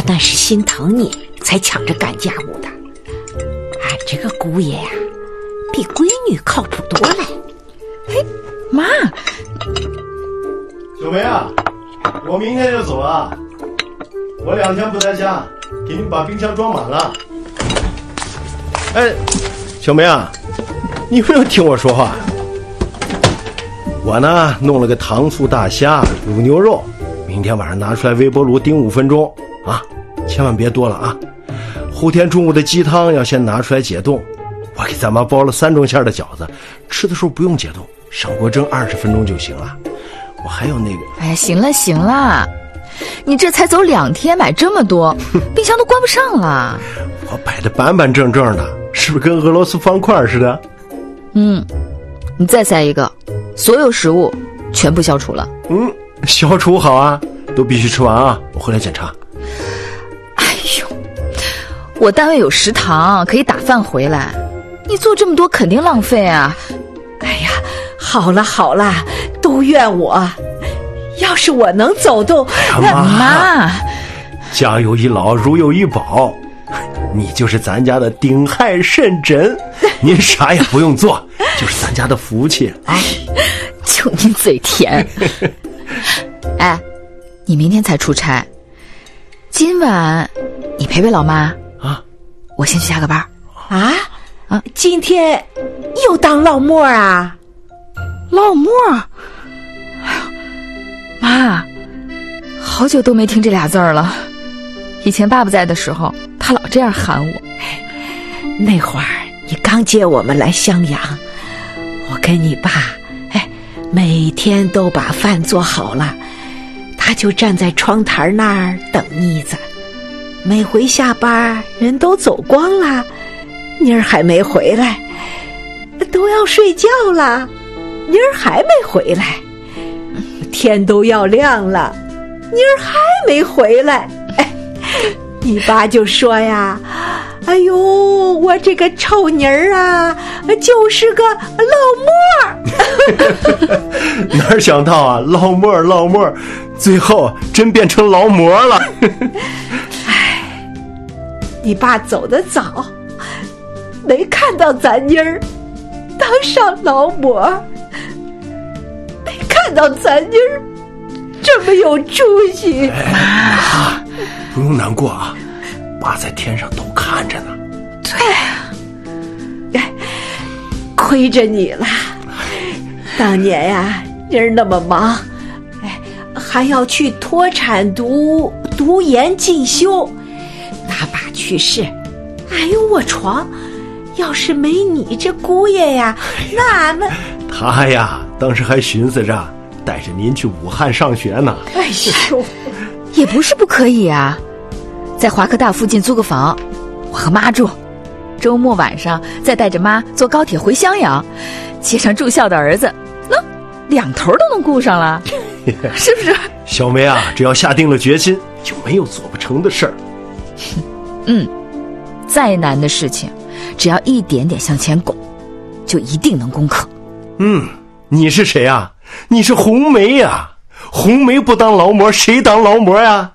那是心疼你才抢着干家务的。俺这个姑爷呀，比闺女靠谱多了。 嘿，妈， 小梅啊，我明天就走了，我2天不在家，给你把冰箱装满了。哎，小梅啊，你有没有听我说话？我呢弄了个糖醋大虾、卤牛肉，明天晚上拿出来微波炉叮5分钟啊，千万别多了啊。后天中午的鸡汤要先拿出来解冻。我给咱妈包了3种馅的饺子，吃的时候不用解冻，上锅蒸20分钟就行了。我还有那个…… 哎呀，行了行了，你这才走2天买这么多，冰箱都关不上了。 我摆的板板正正的，是不是跟俄罗斯方块似的？ 你再塞一个，所有食物全部消除了。 消除好啊，都必须吃完啊，我回来检查。 哎呦，我单位有食堂，可以打饭回来。你做这么多肯定浪费啊。 哎呀，好了好了，都怨我。要是我能走动， 妈， 家有一老如有一宝，你就是咱家的顶亥肾诊，您啥也不用做，就是咱家的福气啊。 就你嘴甜。哎，你明天才出差，今晚你陪陪老妈啊， 我先去下个班。 今天又当老莫啊？ 老莫？哎呦，妈，好久都没听这俩字儿了。以前爸爸在的时候，他老这样喊我。 那会儿你刚接我们来襄阳，我跟你爸每天都把饭做好了，他就站在窗台那儿等妮子。每回下班人都走光了，妮儿还没回来，都要睡觉了，妮儿还没回来，天都要亮了，妮儿还没回来。你爸就说呀，哎呦，我这个臭妮儿啊，就是个老莫。 哪想到啊，老莫最后真变成劳模了。 你爸走得早，没看到咱妮儿当上劳模，没看到咱妮儿这么有出息。 不用难过啊，爸在天上都看着呢。 对，亏着你了。当年呀，妮儿那么忙，还要去脱产读研进修。他爸去世，哎呦我床，要是没你这姑爷呀，那他呀，当时还寻思着带着您去武汉上学呢。 哎呦， 也不是不可以啊，在华科大附近租个房，我和妈住，周末晚上再带着妈坐高铁回襄阳，接上住校的儿子，2头都能顾上了。是不是？ 小梅啊，只要下定了决心，就没有做不成的事儿。 再难的事情，只要一点点向前拱，就一定能攻克。 你是谁啊？你是红梅呀！红梅不当劳模，谁当劳模呀？